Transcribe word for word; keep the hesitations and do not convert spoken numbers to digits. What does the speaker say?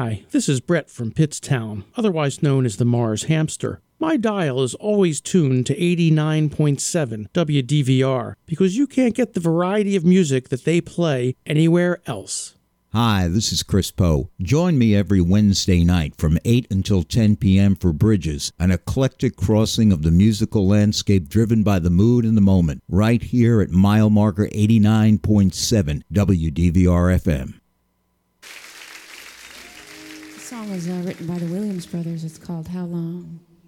Hi, this is Brett from Pittstown, otherwise known as the Mars Hamster. My dial is always tuned to eighty-nine point seven W D V R because you can't get the variety of music that they play anywhere else. Hi, this is Chris Poe. Join me every Wednesday night from eight until ten p.m. for Bridges, an eclectic crossing of the musical landscape driven by the mood and the moment, right here at mile marker eighty-nine point seven W D V R F M. The song was uh, written by the Williams Brothers. It's called How Long?